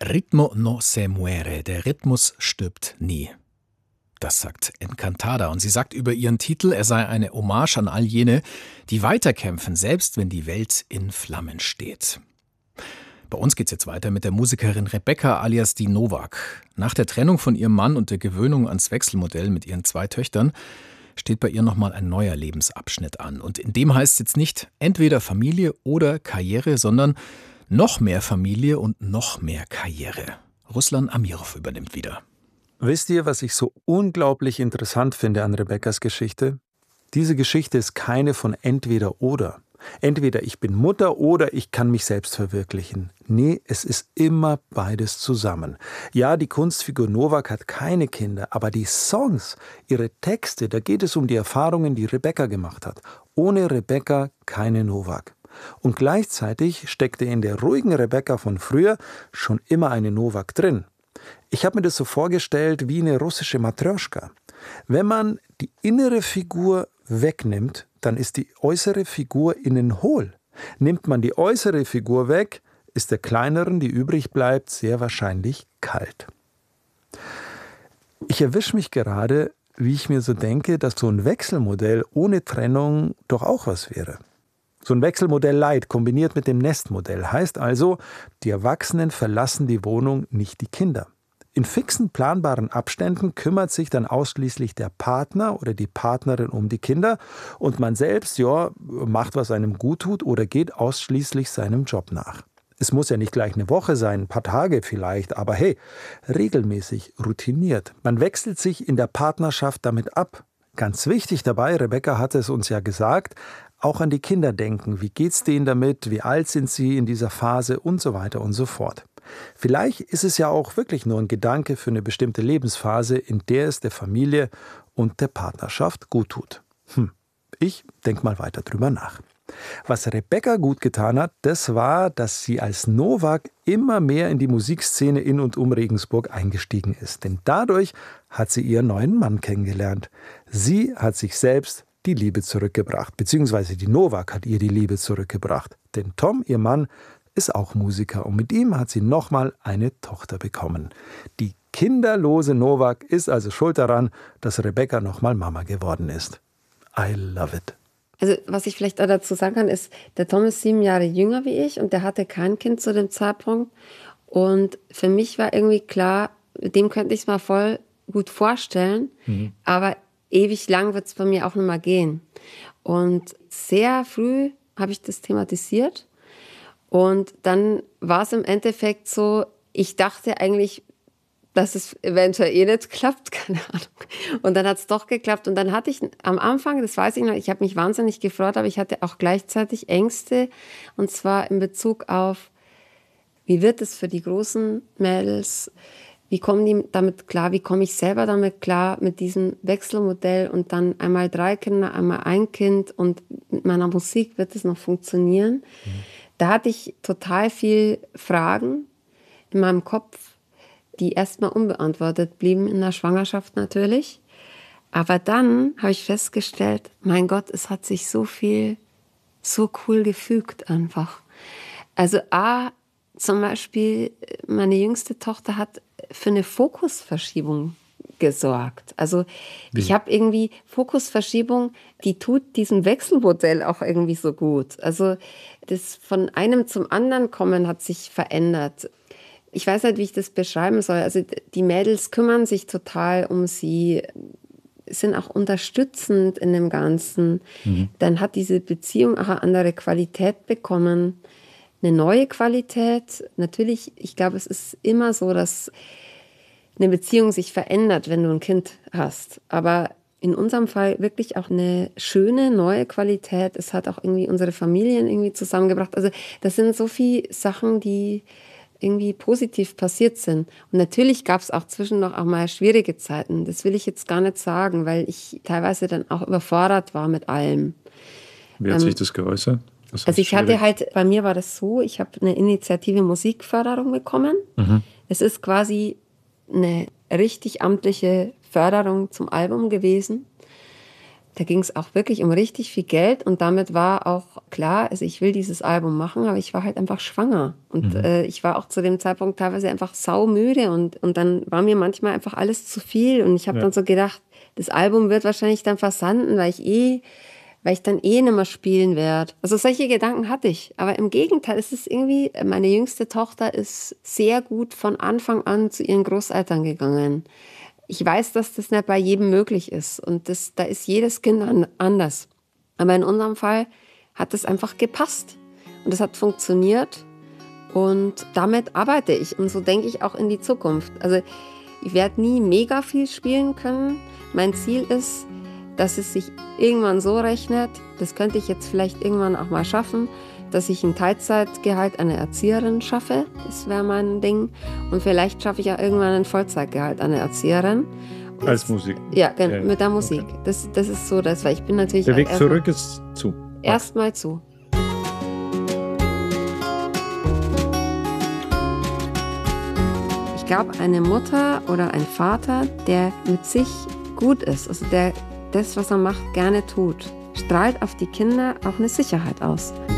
Ritmo no se muere, der Rhythmus stirbt nie. Das sagt Encantada und sie sagt über ihren Titel, er sei eine Hommage an all jene, die weiterkämpfen, selbst wenn die Welt in Flammen steht. Bei uns geht's jetzt weiter mit der Musikerin Rebecca alias die Novak. Nach der Trennung von ihrem Mann und der Gewöhnung ans Wechselmodell mit ihren 2 Töchtern steht bei ihr nochmal ein neuer Lebensabschnitt an. Und in dem heißt es jetzt nicht entweder Familie oder Karriere, sondern noch mehr Familie und noch mehr Karriere. Ruslan Amirov übernimmt wieder. Wisst ihr, was ich so unglaublich interessant finde an Rebeccas Geschichte? Diese Geschichte ist keine von entweder oder. Entweder ich bin Mutter oder ich kann mich selbst verwirklichen. Nee, es ist immer beides zusammen. Ja, die Kunstfigur Novak hat keine Kinder, aber die Songs, ihre Texte, da geht es um die Erfahrungen, die Rebecca gemacht hat. Ohne Rebecca keine Novak. Und gleichzeitig steckte in der ruhigen Rebecca von früher schon immer eine Novak drin. Ich habe mir das so vorgestellt wie eine russische Matrjoschka. Wenn man die innere Figur wegnimmt, dann ist die äußere Figur innen hohl. Nimmt man die äußere Figur weg, ist der kleineren, die übrig bleibt, sehr wahrscheinlich kalt. Ich erwische mich gerade, wie ich mir so denke, dass so ein Wechselmodell ohne Trennung doch auch was wäre. So ein Wechselmodell Light kombiniert mit dem Nestmodell heißt also, die Erwachsenen verlassen die Wohnung, nicht die Kinder. In fixen, planbaren Abständen kümmert sich dann ausschließlich der Partner oder die Partnerin um die Kinder und man selbst, ja, macht, was einem gut tut oder geht ausschließlich seinem Job nach. Es muss ja nicht gleich eine Woche sein, ein paar Tage vielleicht, aber hey, regelmäßig, routiniert. Man wechselt sich in der Partnerschaft damit ab. Ganz wichtig dabei, Rebecca hatte es uns ja gesagt, auch an die Kinder denken. Wie geht's denen damit? Wie alt sind sie in dieser Phase? Und so weiter und so fort. Vielleicht ist es ja auch wirklich nur ein Gedanke für eine bestimmte Lebensphase, in der es der Familie und der Partnerschaft gut tut. Ich denke mal weiter drüber nach. Was Rebecca gut getan hat, das war, dass sie als Novak immer mehr in die Musikszene in und um Regensburg eingestiegen ist. Denn dadurch hat sie ihren neuen Mann kennengelernt. Sie hat sich selbst die Liebe zurückgebracht, beziehungsweise die Novak hat ihr die Liebe zurückgebracht. Denn Tom, ihr Mann, ist auch Musiker und mit ihm hat sie nochmal eine Tochter bekommen. Die kinderlose Novak ist also schuld daran, dass Rebecca nochmal Mama geworden ist. I love it. Also was ich vielleicht auch dazu sagen kann, ist, der Tom ist 7 Jahre jünger wie ich und der hatte kein Kind zu dem Zeitpunkt. Und für mich war irgendwie klar, mit dem könnte ich es mal voll gut vorstellen, aber ewig lang wird es bei mir auch nicht mehr gehen. Und sehr früh habe ich das thematisiert. Und dann war es im Endeffekt so, ich dachte eigentlich, dass es eventuell nicht klappt, keine Ahnung. Und dann hat es doch geklappt. Und dann hatte ich am Anfang, das weiß ich noch, ich habe mich wahnsinnig gefreut, aber ich hatte auch gleichzeitig Ängste. Und zwar in Bezug auf, wie wird es für die großen Mädels? Wie kommen die damit klar? Wie komme ich selber damit klar, mit diesem Wechselmodell und dann einmal 3 Kinder, einmal ein Kind und mit meiner Musik wird es noch funktionieren? Da hatte ich total viel Fragen in meinem Kopf, die erstmal unbeantwortet blieben in der Schwangerschaft natürlich. Aber dann habe ich festgestellt, mein Gott, es hat sich so viel, so cool gefügt einfach. Also zum Beispiel, meine jüngste Tochter hat für eine Fokusverschiebung gesorgt. Also ich habe irgendwie Fokusverschiebung, die tut diesem Wechselmodell auch irgendwie so gut. Also das von einem zum anderen kommen hat sich verändert. Ich weiß nicht, wie ich das beschreiben soll. Also die Mädels kümmern sich total um sie, sind auch unterstützend in dem Ganzen. Dann hat diese Beziehung auch eine andere Qualität bekommen. Eine neue Qualität. Natürlich, ich glaube, es ist immer so, dass eine Beziehung sich verändert, wenn du ein Kind hast. Aber in unserem Fall wirklich auch eine schöne, neue Qualität. Es hat auch irgendwie unsere Familien irgendwie zusammengebracht. Also das sind so viele Sachen, die irgendwie positiv passiert sind. Und natürlich gab es auch zwischen noch auch mal schwierige Zeiten. Das will ich jetzt gar nicht sagen, weil ich teilweise dann auch überfordert war mit allem. Wie hat sich das geäußert? Also ich hatte halt, bei mir war das so, ich habe eine Initiative Musikförderung bekommen. Es ist quasi eine richtig amtliche Förderung zum Album gewesen. Da ging es auch wirklich um richtig viel Geld und damit war auch klar, also ich will dieses Album machen, aber ich war halt einfach schwanger. Und ich war auch zu dem Zeitpunkt teilweise einfach saumüde und dann war mir manchmal einfach alles zu viel. Und ich habe dann so gedacht, das Album wird wahrscheinlich dann versanden, weil ich dann nicht mehr spielen werde. Also solche Gedanken hatte ich. Aber im Gegenteil, es ist irgendwie, meine jüngste Tochter ist sehr gut von Anfang an zu ihren Großeltern gegangen. Ich weiß, dass das nicht bei jedem möglich ist und da ist jedes Kind anders. Aber in unserem Fall hat es einfach gepasst und es hat funktioniert und damit arbeite ich und so denke ich auch in die Zukunft. Also ich werde nie mega viel spielen können. Mein Ziel ist, dass es sich irgendwann so rechnet, das könnte ich jetzt vielleicht irgendwann auch mal schaffen, dass ich ein Teilzeitgehalt einer Erzieherin schaffe. Das wäre mein Ding. Und vielleicht schaffe ich ja irgendwann ein Vollzeitgehalt einer Erzieherin. Als Musik? Ja, mit der Musik. Okay. Das ist so, weil ich bin natürlich... Der Weg zurück ist zu. Erstmal zu. Ich glaube, eine Mutter oder ein Vater, der mit sich gut ist, also der das, was er macht, gerne tut, strahlt auf die Kinder auch eine Sicherheit aus.